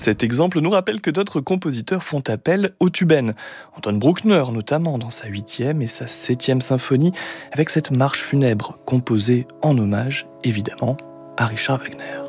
Cet exemple nous rappelle que d'autres compositeurs font appel aux tubaines. Anton Bruckner notamment dans sa 8e et sa 7e symphonie avec cette marche funèbre composée en hommage évidemment à Richard Wagner.